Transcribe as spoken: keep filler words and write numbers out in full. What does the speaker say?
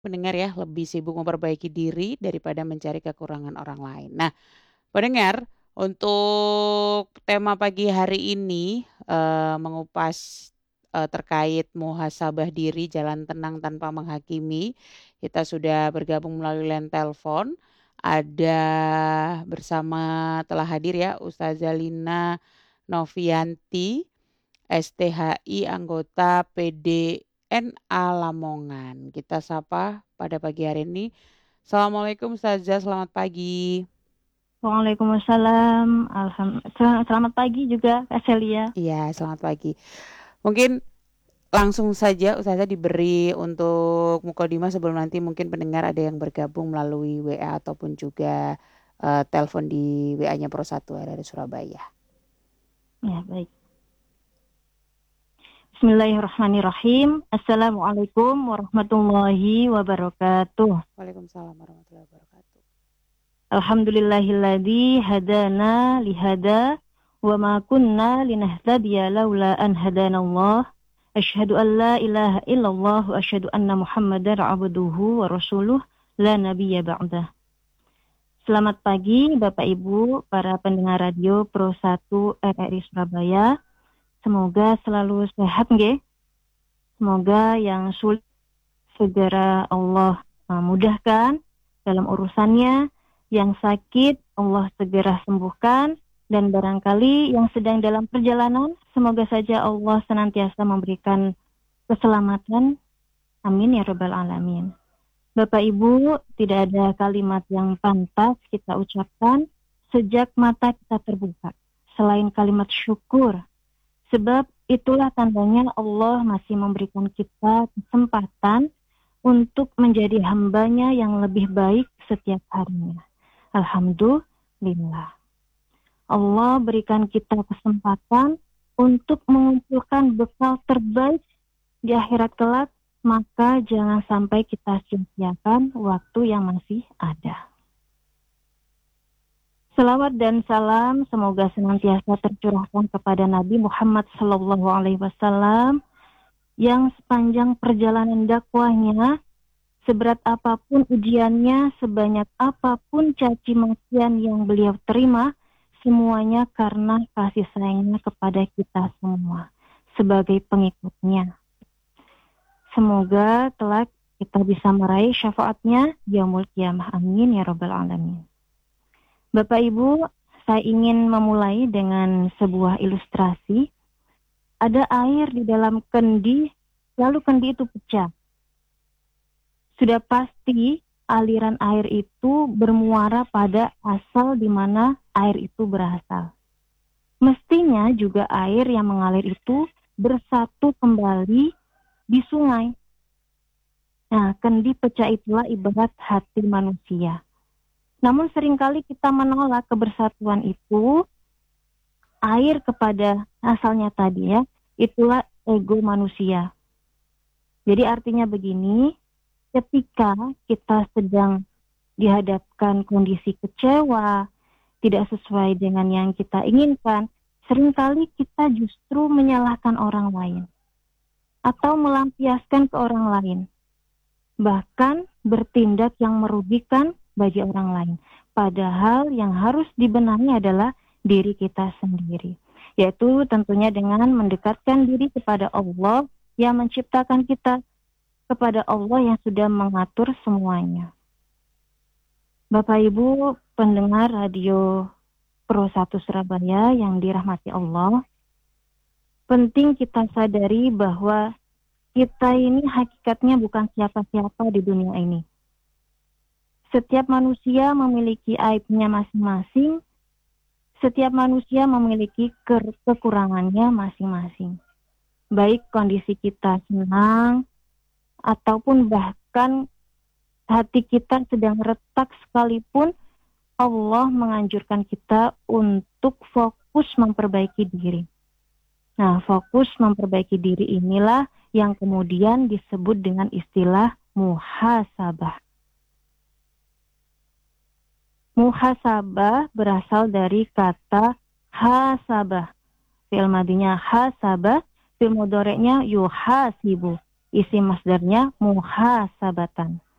Pendengar ya, lebih sibuk memperbaiki diri daripada mencari kekurangan orang lain. Nah, pendengar, untuk tema pagi hari ini, eee, mengupas, eee, terkait muhasabah diri, jalan tenang tanpa menghakimi. Kita sudah bergabung melalui line telepon. Ada bersama telah hadir ya Ustazah Lina Novianti, S T H I, anggota P D N A Lamongan. Kita sapa pada pagi hari ini. Assalamualaikum Ustazah, selamat pagi. Waalaikumsalam. Alham sela selamat pagi juga Kak Celia. Iya, selamat pagi. Mungkin langsung saja Ustazah diberi untuk mukadimah sebelum nanti mungkin pendengar ada yang bergabung melalui W A ataupun juga, eee, telepon di W A-nya Pro satu R R Surabaya. Ya, baik. Bismillahirrahmanirrahim. Assalamualaikum warahmatullahi wabarakatuh. Waalaikumsalam warahmatullahi wabarakatuh. Alhamdulillahilladzi hadana lihada wa ma kunna linahtadiya laula an hadanallah. Asyhadu an la ilaha illallah wa asyhadu anna Muhammadar abduhu wa rasuluh la nabiyya ba'dah. Selamat pagi Bapak Ibu, para pendengar radio Pro satu R R I Surabaya. Semoga selalu sehat nggih. Semoga yang sulit segera Allah uh, mudahkan dalam urusannya, yang sakit Allah segera sembuhkan, dan barangkali yang sedang dalam perjalanan, semoga saja Allah senantiasa memberikan keselamatan. Amin ya rabbal alamin. Bapak Ibu, tidak ada kalimat yang pantas kita ucapkan sejak mata kita terbuka selain kalimat syukur. Sebab itulah tandanya Allah masih memberikan kita kesempatan untuk menjadi hambanya yang lebih baik setiap harinya. Alhamdulillah. Allah berikan kita kesempatan untuk mengumpulkan bekal terbaik di akhirat kelak, maka jangan sampai kita sia-siakan waktu yang masih ada. Salawat dan salam semoga senantiasa tercurahkan kepada Nabi Muhammad Sallallahu Alaihi Wasallam yang sepanjang perjalanan dakwahnya, seberat apapun ujiannya, sebanyak apapun caci makian yang beliau terima, semuanya karena kasih sayangnya kepada kita semua sebagai pengikutnya. Semoga kelak kita bisa meraih syafaatnya yaumul qiyamah. Amin ya rabbal alamin. Bapak Ibu, saya ingin memulai dengan sebuah ilustrasi. Ada air di dalam kendi, lalu kendi itu pecah. Sudah pasti aliran air itu bermuara pada asal di mana air itu berasal. Mestinya juga air yang mengalir itu bersatu kembali di sungai. Nah, kendi pecah itulah ibarat hati manusia. Namun seringkali kita menolak kebersatuan itu, air kepada asalnya tadi ya, itulah ego manusia. Jadi artinya begini, ketika kita sedang dihadapkan kondisi kecewa, tidak sesuai dengan yang kita inginkan, seringkali kita justru menyalahkan orang lain atau melampiaskan ke orang lain, bahkan bertindak yang merugikan bagi orang lain. Padahal yang harus dibenahi adalah diri kita sendiri, yaitu tentunya dengan mendekatkan diri kepada Allah yang menciptakan kita, kepada Allah yang sudah mengatur semuanya. Bapak Ibu pendengar radio Pro satu Surabaya yang dirahmati Allah, penting kita sadari bahwa kita ini hakikatnya bukan siapa-siapa di dunia ini. Setiap manusia memiliki aibnya masing-masing. Setiap manusia memiliki ke- kekurangannya masing-masing. Baik kondisi kita senang, ataupun bahkan hati kita sedang retak sekalipun, Allah menganjurkan kita untuk fokus memperbaiki diri. Nah, fokus memperbaiki diri inilah yang kemudian disebut dengan istilah muhasabah. Muhasabah berasal dari kata hasabah. Fi'il madinya hasabah, fi'il mudhari'nya yuhasibu. Isi masdarnya muhasabatan.